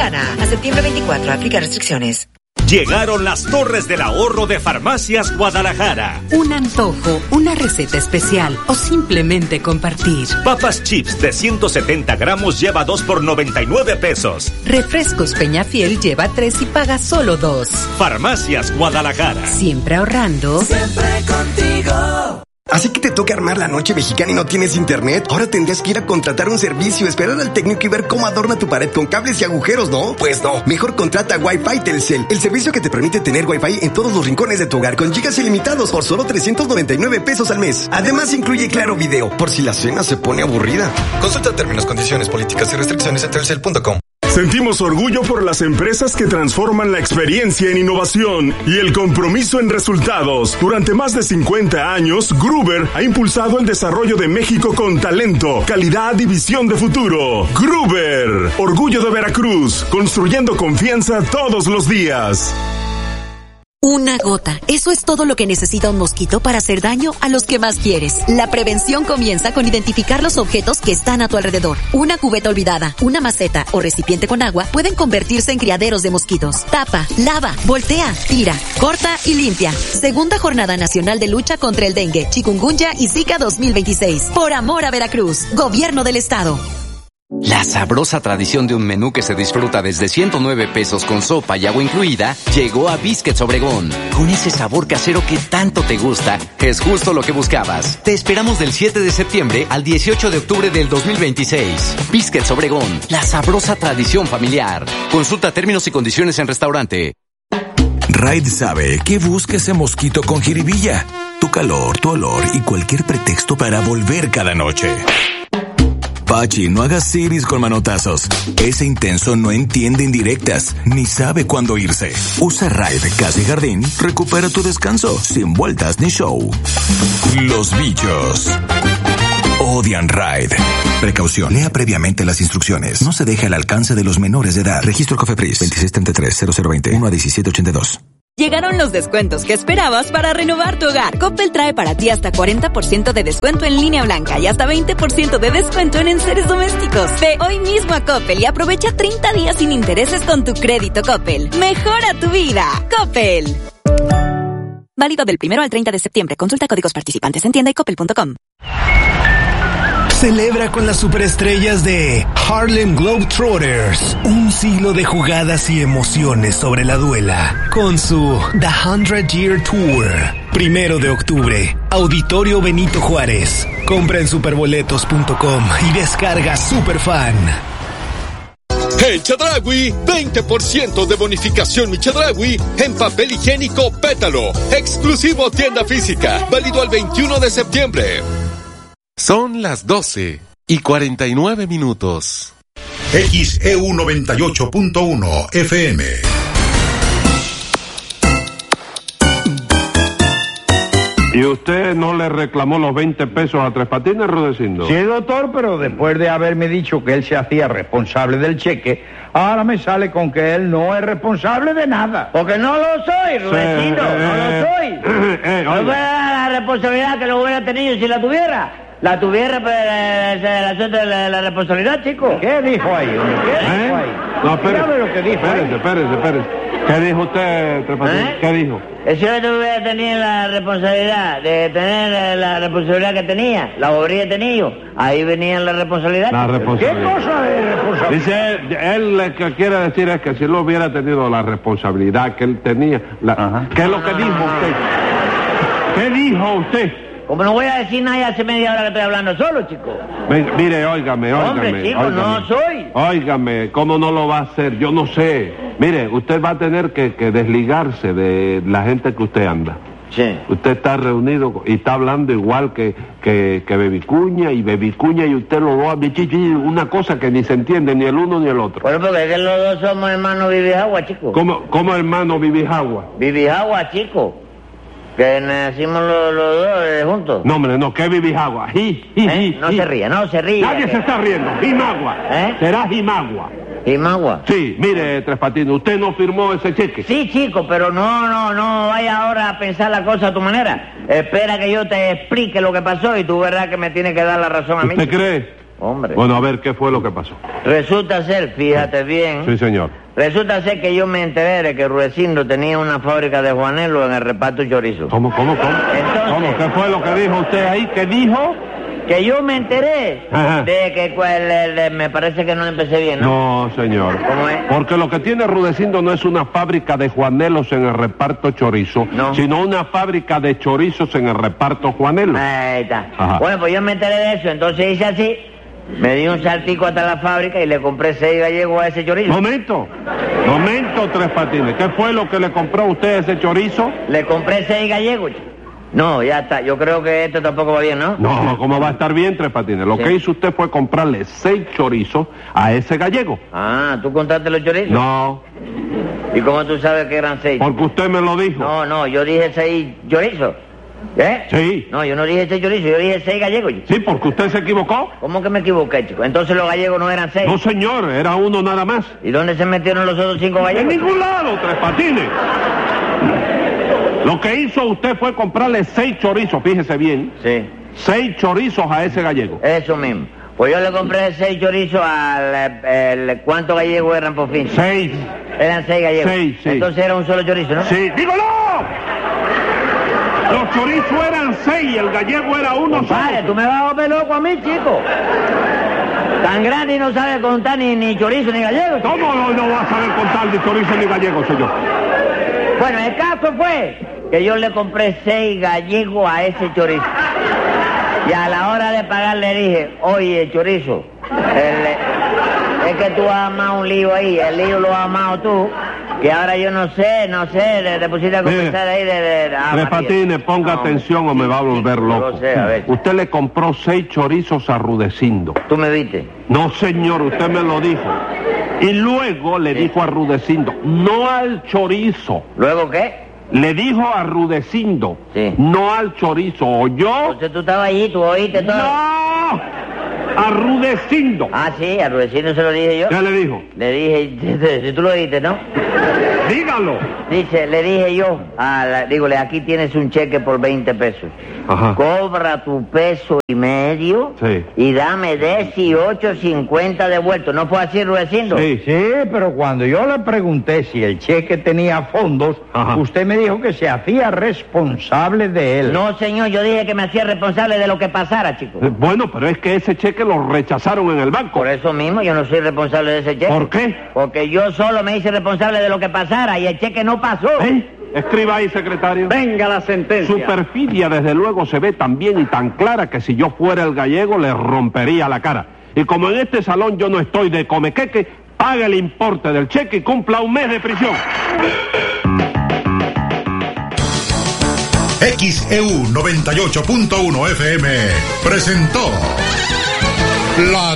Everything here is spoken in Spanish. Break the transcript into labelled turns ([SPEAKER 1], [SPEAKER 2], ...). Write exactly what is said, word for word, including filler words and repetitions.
[SPEAKER 1] Guadalajara. A septiembre veinticuatro, aplica restricciones.
[SPEAKER 2] Llegaron las torres del ahorro de Farmacias Guadalajara.
[SPEAKER 3] Un antojo, una receta especial o simplemente compartir.
[SPEAKER 2] Papas chips de ciento setenta gramos lleva dos por noventa y nueve pesos.
[SPEAKER 3] Refrescos Peñafiel lleva tres y paga solo dos.
[SPEAKER 2] Farmacias Guadalajara.
[SPEAKER 3] Siempre ahorrando.
[SPEAKER 4] Siempre contigo.
[SPEAKER 5] ¿Así que te toca armar la noche mexicana y no tienes internet? Ahora tendrías que ir a contratar un servicio, esperar al técnico y ver cómo adorna tu pared con cables y agujeros, ¿no? Pues no. Mejor contrata Wi-Fi Telcel, el servicio que te permite tener Wi-Fi en todos los rincones de tu hogar con gigas ilimitados por solo trescientos noventa y nueve pesos al mes. Además incluye Claro Video, por si la cena se pone aburrida. Consulta términos, condiciones, políticas y restricciones en telcel punto com.
[SPEAKER 6] Sentimos orgullo por las empresas que transforman la experiencia en innovación y el compromiso en resultados. Durante más de cincuenta años, Gruber ha impulsado el desarrollo de México con talento, calidad y visión de futuro. Gruber, orgullo de Veracruz, construyendo confianza todos los días.
[SPEAKER 7] Una gota. Eso es todo lo que necesita un mosquito para hacer daño a los que más quieres. La prevención comienza con identificar los objetos que están a tu alrededor. Una cubeta olvidada, una maceta o recipiente con agua pueden convertirse en criaderos de mosquitos. Tapa, lava, voltea, tira, corta y limpia. Segunda Jornada Nacional de Lucha contra el Dengue, Chikungunya y Zika dos mil veintiséis. Por amor a Veracruz. Gobierno del Estado.
[SPEAKER 8] La sabrosa tradición de un menú que se disfruta desde ciento nueve pesos con sopa y agua incluida llegó a Biscuits Obregón. Con ese sabor casero que tanto te gusta, es justo lo que buscabas. Te esperamos del siete de septiembre al dieciocho de octubre del dos mil veintiséis. Biscuits Obregón, la sabrosa tradición familiar. Consulta términos y condiciones en restaurante.
[SPEAKER 9] Raid sabe que busca ese mosquito con jiribilla. Tu calor, tu olor y cualquier pretexto para volver cada noche. Pachi, no hagas siris con manotazos. Ese intenso no entiende indirectas, ni sabe cuándo irse. Usa Raid Casa y Jardín, recupera tu descanso, sin vueltas ni show. Los bichos odian Raid. Precaución, lea previamente las instrucciones. No se deje al alcance de los menores de edad. Registro Cofepris veintiséis treinta y tres cero cero veinte uno a diecisiete ochenta y dos.
[SPEAKER 10] Llegaron los descuentos que esperabas para renovar tu hogar. Coppel trae para ti hasta cuarenta por ciento de descuento en línea blanca y hasta veinte por ciento de descuento en enseres domésticos. Ve hoy mismo a Coppel y aprovecha treinta días sin intereses con tu crédito Coppel. Mejora tu vida. Coppel. Válido del primero al treinta de septiembre. Consulta códigos participantes en tienda y coppel punto com.
[SPEAKER 11] Celebra con las superestrellas de Harlem Globetrotters un siglo de jugadas y emociones sobre la duela con su The Hundred Year Tour. Primero de octubre, Auditorio Benito Juárez. Compra en superboletos punto com y descarga Superfan.
[SPEAKER 12] En Chedraui, veinte por ciento de bonificación mi Chedraui en papel higiénico Pétalo. Exclusivo tienda física. Válido al veintiuno de septiembre.
[SPEAKER 13] Son las doce y cuarenta y nueve minutos.
[SPEAKER 14] X E U noventa y ocho punto uno F M.
[SPEAKER 15] ¿Y usted no le reclamó los veinte pesos a Tres Patines, Rudecindo?
[SPEAKER 16] Sí, doctor, pero después de haberme dicho que él se hacía responsable del cheque, ahora me sale con que él no es responsable de nada. Porque no lo soy, Rudecindo, sí, eh, no lo soy. Eh, eh, no fuera la responsabilidad que lo hubiera tenido si la tuviera. La tuviera, pero el asunto de la, la responsabilidad, chico. ¿Qué dijo ahí? ¿Qué
[SPEAKER 15] ¿Eh?
[SPEAKER 16] dijo ahí?
[SPEAKER 15] No, espérese,
[SPEAKER 16] lo que dijo
[SPEAKER 15] espérese, espérese, espérese. ¿Qué dijo usted, Tres Patines? ¿Eh? ¿Qué dijo?
[SPEAKER 16] Si yo hubiera tenido la responsabilidad de tener la responsabilidad que tenía, la habría tenido, ahí venía la responsabilidad.
[SPEAKER 15] La responsabilidad.
[SPEAKER 16] ¿Qué cosa de responsabilidad?
[SPEAKER 15] Dice, él lo que quiere decir es que si él hubiera tenido la responsabilidad que él tenía, la, ¿qué es lo que dijo usted? ¿Qué dijo usted?
[SPEAKER 16] Como no voy a decir nada, hace media hora que estoy hablando solo, chico.
[SPEAKER 15] Mire, mire, óigame, óigame.
[SPEAKER 16] Hombre, chico,
[SPEAKER 15] óigame,
[SPEAKER 16] no soy.
[SPEAKER 15] Óigame, ¿cómo no lo va a hacer? Yo no sé. Mire, usted va a tener que, que desligarse de la gente que usted anda.
[SPEAKER 16] Sí.
[SPEAKER 15] Usted está reunido y está hablando igual que, que, que Bebicuña y Bebicuña y usted los dos, una cosa que ni se entiende, ni el uno ni el otro.
[SPEAKER 16] Bueno, porque es que los dos somos hermanos Vivijagua, chico.
[SPEAKER 15] ¿Cómo, cómo hermano Vivijagua?
[SPEAKER 16] Vivijagua, chico. Que nacimos los, los dos eh, juntos.
[SPEAKER 15] No, hombre, no, que Vivijagua. Hi, hi,
[SPEAKER 16] ¿Eh?
[SPEAKER 15] hi,
[SPEAKER 16] no
[SPEAKER 15] hi.
[SPEAKER 16] se ría, no se ría.
[SPEAKER 15] Nadie
[SPEAKER 16] que...
[SPEAKER 15] se está riendo. Jimagua.
[SPEAKER 16] ¿Eh?
[SPEAKER 15] Será Jimagua.
[SPEAKER 16] ¿Jimagua?
[SPEAKER 15] Sí, mire, Tres Patines, usted no firmó ese cheque.
[SPEAKER 16] Sí, chico, pero no, no, no vaya ahora a pensar la cosa a tu manera. Espera que yo te explique lo que pasó y tú verás que me tienes que dar la razón a mí.
[SPEAKER 15] ¿Usted cree?
[SPEAKER 17] Hombre.
[SPEAKER 15] Bueno, a ver, ¿qué fue lo que pasó?
[SPEAKER 17] Resulta ser, fíjate bien.
[SPEAKER 15] Sí, señor.
[SPEAKER 17] Resulta ser que yo me enteré de que Rudecindo tenía una fábrica de Juanelo en el reparto chorizo.
[SPEAKER 15] ¿Cómo, cómo, cómo?
[SPEAKER 17] Entonces,
[SPEAKER 15] ¿Cómo? ¿Qué fue lo que dijo usted ahí? ¿Qué dijo?
[SPEAKER 17] Que yo me enteré
[SPEAKER 15] Ajá.
[SPEAKER 17] de que cual, el, el, me parece que no empecé bien, ¿no?
[SPEAKER 15] No, señor.
[SPEAKER 17] ¿Cómo es?
[SPEAKER 15] Porque lo que tiene Rudecindo no es una fábrica de Juanelos en el reparto chorizo,
[SPEAKER 17] no.
[SPEAKER 15] sino una fábrica de chorizos en el reparto Juanelo.
[SPEAKER 17] Ahí está.
[SPEAKER 15] Ajá.
[SPEAKER 17] Bueno, pues yo me enteré de eso, entonces hice así, me di un saltico hasta la fábrica y le compré seis gallegos a ese chorizo.
[SPEAKER 15] Momento, momento, Tres Patines. ¿Qué fue lo que le compró a usted a ese chorizo?
[SPEAKER 17] Le compré seis gallegos. No, ya está. Yo creo que esto tampoco va bien, ¿no?
[SPEAKER 15] No, ¿cómo va a estar bien, Tres Patines? Lo
[SPEAKER 17] Sí.
[SPEAKER 15] que hizo usted fue comprarle seis chorizos a ese gallego.
[SPEAKER 17] Ah, ¿tú contaste los chorizos?
[SPEAKER 15] No.
[SPEAKER 17] ¿Y cómo tú sabes que eran seis?
[SPEAKER 15] Porque usted me lo dijo.
[SPEAKER 17] No, no, yo dije seis chorizos. ¿Eh?
[SPEAKER 15] Sí.
[SPEAKER 17] No, yo no dije seis chorizos, yo dije seis gallegos.
[SPEAKER 15] Sí, porque usted se equivocó.
[SPEAKER 17] ¿Cómo que me equivoqué, chico? Entonces los gallegos no eran seis.
[SPEAKER 15] No, señor, era uno nada más.
[SPEAKER 17] ¿Y dónde se metieron los otros cinco gallegos?
[SPEAKER 15] En ningún lado, Tres Patines. Lo que hizo usted fue comprarle seis chorizos, fíjese bien.
[SPEAKER 17] Sí.
[SPEAKER 15] Seis chorizos a ese gallego.
[SPEAKER 17] Eso mismo. Pues yo le compré seis chorizos al... El, ¿cuántos gallegos eran por fin?
[SPEAKER 15] Seis.
[SPEAKER 17] Eran seis gallegos.
[SPEAKER 15] Seis, sí.
[SPEAKER 17] Entonces era un solo chorizo, ¿no?
[SPEAKER 15] Sí. ¡Dígalo! Los chorizos eran seis y el gallego era uno
[SPEAKER 17] Compadre,
[SPEAKER 15] solo.
[SPEAKER 17] tú me vas a volver loco a mí, chico. Tan grande y no sabe contar ni, ni chorizo ni gallego. chico.
[SPEAKER 15] ¿Cómo no, no va a saber contar ni chorizo ni gallego, señor?
[SPEAKER 17] Bueno, el caso fue que yo le compré seis gallegos a ese chorizo. Y a la hora de pagar le dije, oye, chorizo, el- es que tú has amado un lío ahí, el lío lo has amado tú, que ahora yo no sé, no sé, le, le pusiste a conversar ahí de... de, de ah,
[SPEAKER 15] Tres
[SPEAKER 17] María.
[SPEAKER 15] Patines, ponga
[SPEAKER 17] No,
[SPEAKER 15] atención o me va a volver
[SPEAKER 17] no
[SPEAKER 15] loco.
[SPEAKER 17] lo sé, a ver.
[SPEAKER 15] Usted le compró seis chorizos a Rudecindo.
[SPEAKER 17] ¿Tú me viste?
[SPEAKER 15] No, señor, usted me lo dijo. Y luego le dijo a Rudecindo, no al chorizo.
[SPEAKER 17] ¿Luego qué?
[SPEAKER 15] Le dijo a Rudecindo,
[SPEAKER 17] Sí.
[SPEAKER 15] no al chorizo. ¿Oyó?
[SPEAKER 17] Entonces tú estabas allí, tú oíste todo.
[SPEAKER 15] ¡No! A Rudecindo.
[SPEAKER 17] Ah, sí, a Rudecindo se lo dije yo.
[SPEAKER 15] ¿Qué le dijo?
[SPEAKER 17] Le dije, si tú lo oíste, ¿no?
[SPEAKER 15] Dígalo.
[SPEAKER 17] Dice, le dije yo, a la, dígole, aquí tienes un cheque por veinte pesos.
[SPEAKER 15] Ajá.
[SPEAKER 17] Cobra tu peso y medio
[SPEAKER 15] Sí.
[SPEAKER 17] y dame dieciocho cincuenta devuelto. ¿No fue así, Rudecindo?
[SPEAKER 15] Sí.
[SPEAKER 16] Sí, pero cuando yo le pregunté si el cheque tenía fondos,
[SPEAKER 15] Ajá.
[SPEAKER 16] usted me dijo que se hacía responsable de él.
[SPEAKER 17] No, señor, yo dije que me hacía responsable de lo que pasara, chico.
[SPEAKER 15] Eh, Bueno, pero es que ese cheque lo rechazaron en el banco.
[SPEAKER 17] Por eso mismo yo no soy responsable de ese cheque.
[SPEAKER 15] ¿Por qué?
[SPEAKER 17] Porque yo solo me hice responsable de lo que pasara y el cheque no pasó.
[SPEAKER 15] ¿Eh? Escriba ahí, secretario.
[SPEAKER 17] Venga la sentencia.
[SPEAKER 15] Su perfidia, desde luego, se ve tan bien y tan clara que si yo fuera el gallego le rompería la cara. Y como en este salón yo no estoy de comequeque, pague el importe del cheque y cumpla un mes de prisión.
[SPEAKER 14] X E U noventa y ocho punto uno F M presentó La